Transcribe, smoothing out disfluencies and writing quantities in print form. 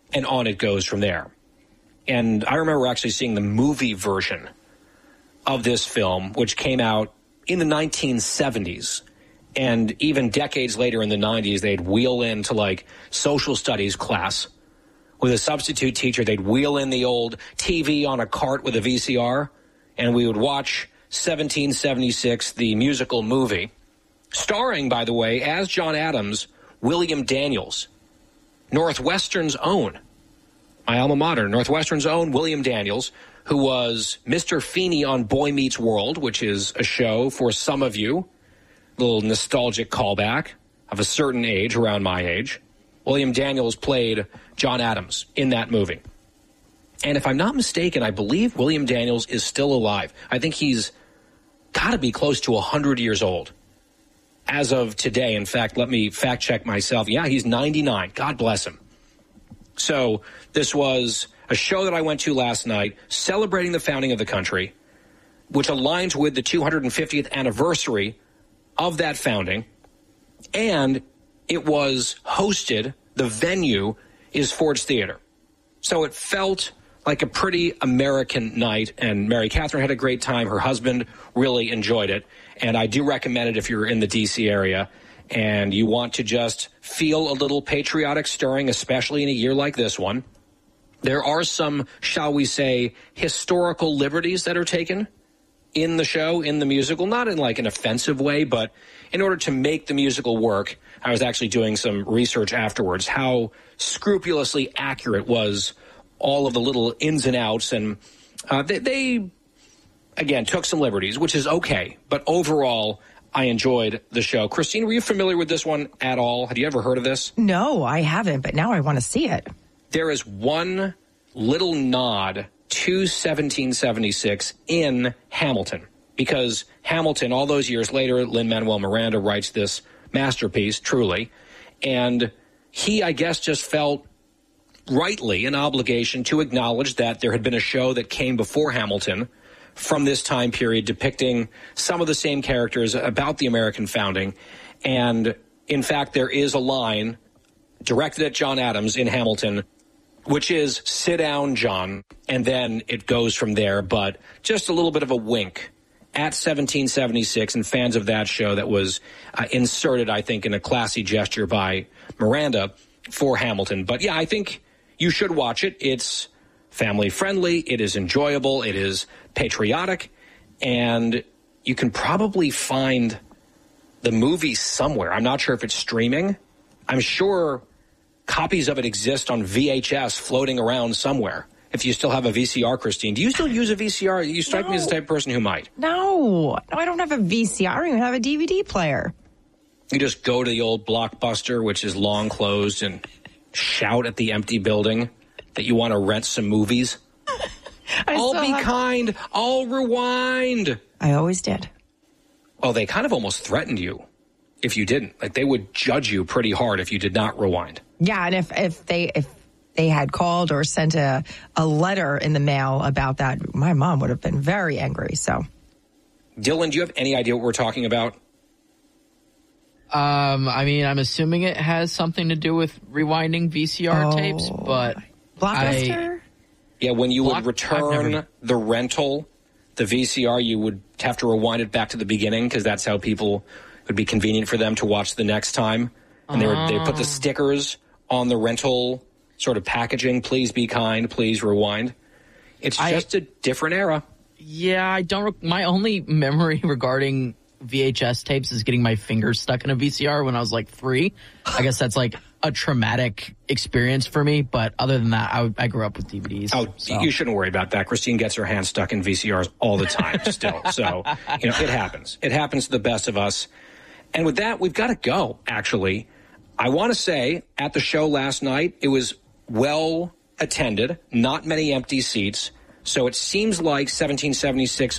and on it goes from there. And I remember actually seeing the movie version of this film, which came out in the 1970s. And even decades later in the 90s, they'd wheel into like social studies class with a substitute teacher. They'd wheel in the old TV on a cart with a VCR, and we would watch 1776, the musical movie, starring, by the way, as John Adams, William Daniels, Northwestern's own, my alma mater, Northwestern's own William Daniels, who was Mr. Feeney on Boy Meets World, which is a show for some of you, a little nostalgic callback of a certain age, around my age. William Daniels played John Adams in that movie. And if I'm not mistaken, I believe William Daniels is still alive. I think he's got to be close to 100 years old as of today. In fact, let me fact check myself. Yeah, he's 99. God bless him. So this was a show that I went to last night celebrating the founding of the country, which aligns with the 250th anniversary of that founding. And it was hosted, the venue is Ford's Theater. So it felt like a pretty American night, and Mary Catherine had a great time. Her husband really enjoyed it, and I do recommend it if you're in the D.C. area and you want to just feel a little patriotic stirring, especially in a year like this one. There are some, shall we say, historical liberties that are taken in the show, in the musical, not in like an offensive way, but in order to make the musical work. I was actually doing some research afterwards, how scrupulously accurate was all of the little ins and outs, and they again, took some liberties, which is okay, but overall, I enjoyed the show. Christine, were you familiar with this one at all? Had you ever heard of this? No, I haven't, but now I want to see it. There is one little nod to 1776 in Hamilton, because Hamilton, all those years later, Lin-Manuel Miranda writes this masterpiece, truly, and he, I guess, just felt rightly an obligation to acknowledge that there had been a show that came before Hamilton from this time period depicting some of the same characters about the American founding. And in fact, there is a line directed at John Adams in Hamilton, which is, "Sit down, John," and then it goes from there, but just a little bit of a wink at 1776, and fans of that show that was inserted, I think, in a classy gesture by Miranda for Hamilton. But yeah, I think you should watch it. It's family-friendly, it is enjoyable, it is patriotic, and you can probably find the movie somewhere. I'm not sure if it's streaming. I'm sure copies of it exist on VHS floating around somewhere. If you still have a VCR, Christine. Do you still use a VCR? You strike me as the type of person who might. No, I don't have a VCR. I don't even have a DVD player. You just go to the old Blockbuster, which is long closed, and shout at the empty building that you want to rent some movies. I'll be kind. I'll rewind. I always did. Well, they kind of almost threatened you if you didn't. Like, they would judge you pretty hard if you did not rewind. Yeah, and if they had called or sent a letter in the mail about that, my mom would have been very angry. So, Dylan, do you have any idea what we're talking about? I mean, I'm assuming it has something to do with rewinding VCR tapes, but Blockbuster? Yeah, when you would return the rental, the VCR, you would have to rewind it back to the beginning, because that's how people, it would be convenient for them to watch the next time. And they put the stickers on the rental sort of packaging. Please be kind, please rewind. It's just a different era. Yeah, I don't. My only memory regarding VHS tapes is getting my fingers stuck in a VCR when I was like 3. I guess that's like a traumatic experience for me. But other than that, I grew up with DVDs. Oh, so. You shouldn't worry about that. Christine gets her hands stuck in VCRs all the time still. So, it happens. It happens to the best of us. And with that, we've got to go, actually. I want to say at the show last night, it was well attended, not many empty seats. So it seems like 1776